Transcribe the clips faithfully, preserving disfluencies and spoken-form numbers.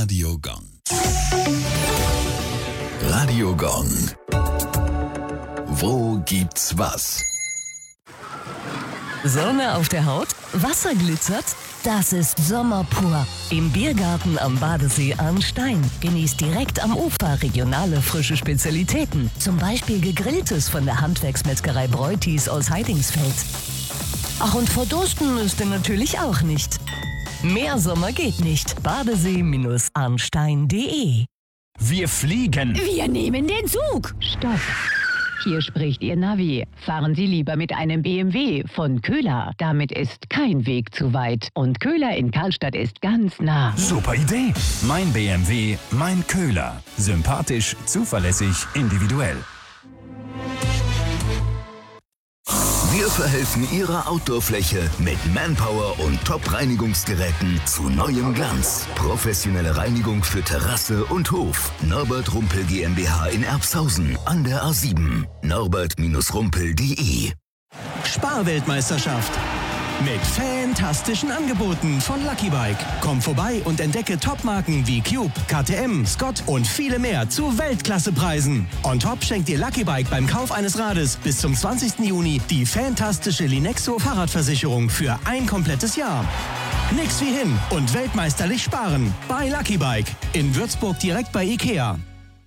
Radio Gong. Radio Gong. Wo gibt's was? Sonne auf der Haut? Wasser glitzert? Das ist Sommer pur. Im Biergarten am Badesee Arnstein. Genießt direkt am Ufer regionale frische Spezialitäten. Zum Beispiel Gegrilltes von der Handwerksmetzgerei Breutis aus Heidingsfeld. Ach, und verdursten müsst ihr natürlich auch nicht. Mehr Sommer geht nicht. Badesee Arnstein punkt de. Wir fliegen. Wir nehmen den Zug. Stopp. Hier spricht Ihr Navi. Fahren Sie lieber mit einem B M W von Köhler. Damit ist kein Weg zu weit. Und Köhler in Karlstadt ist ganz nah. Super Idee. Mein B M W, mein Köhler. Sympathisch, zuverlässig, individuell. Wir verhelfen Ihrer Outdoor-Fläche mit Manpower und Top-Reinigungsgeräten zu neuem Glanz. Professionelle Reinigung für Terrasse und Hof. Norbert Rumpel GmbH in Erbshausen an der A sieben. norbert Rumpel punkt de. Sparweltmeisterschaft. Mit fantastischen Angeboten von Lucky Bike. Komm vorbei und entdecke Topmarken wie Cube, K T M, Scott und viele mehr zu Weltklassepreisen. On top schenkt dir Lucky Bike beim Kauf eines Rades bis zum zwanzigsten Juni die fantastische Linexo Fahrradversicherung für ein komplettes Jahr. Nix wie hin und weltmeisterlich sparen bei Lucky Bike in Würzburg direkt bei Ikea.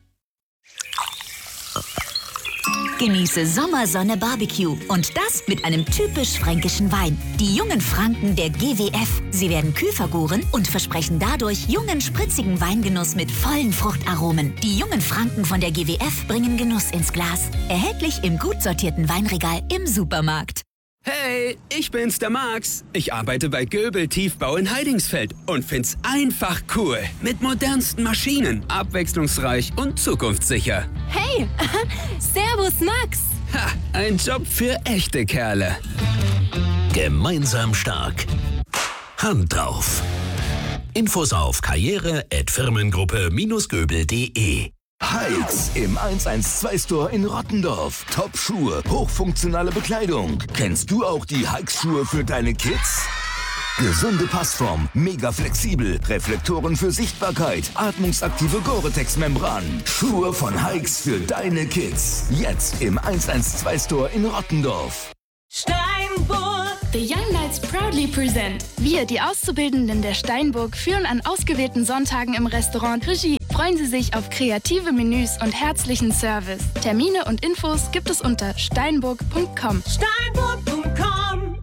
Genieße Sommersonne Barbecue und das mit einem typisch fränkischen Wein. Die jungen Franken der G W F. Sie werden kühl vergoren und versprechen dadurch jungen, spritzigen Weingenuss mit vollen Fruchtaromen. Die jungen Franken von der G W F bringen Genuss ins Glas. Erhältlich im gut sortierten Weinregal im Supermarkt. Hey, ich bin's, der Max. Ich arbeite bei Göbel Tiefbau in Heidingsfeld und find's einfach cool. Mit modernsten Maschinen, abwechslungsreich und zukunftssicher. Hey, servus Max. Ha, ein Job für echte Kerle. Gemeinsam stark. Hand drauf. Infos auf karriere at firmengruppe Göbel punkt de. Hikes im eins eins zwei Store in Rottendorf. Top-Schuhe, hochfunktionale Bekleidung. Kennst du auch die Hikes-Schuhe für deine Kids? Gesunde Passform, mega flexibel, Reflektoren für Sichtbarkeit, atmungsaktive Gore-Tex-Membran. Schuhe von Hikes für deine Kids. Jetzt im eins eins zwei Store in Rottendorf. Steinburg. The Young Knights proudly present. Wir, die Auszubildenden der Steinburg, führen an ausgewählten Sonntagen im Restaurant Regie. Freuen Sie sich auf kreative Menüs und herzlichen Service. Termine und Infos gibt es unter steinburg punkt com. Steinburg punkt com.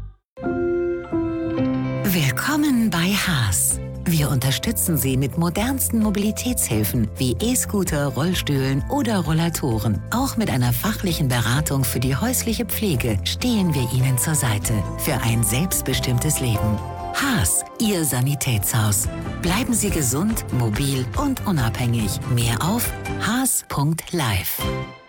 Willkommen bei Haas. Wir unterstützen Sie mit modernsten Mobilitätshilfen wie E-Scooter, Rollstühlen oder Rollatoren. Auch mit einer fachlichen Beratung für die häusliche Pflege stehen wir Ihnen zur Seite für ein selbstbestimmtes Leben. Haas, Ihr Sanitätshaus. Bleiben Sie gesund, mobil und unabhängig. Mehr auf haas punkt live.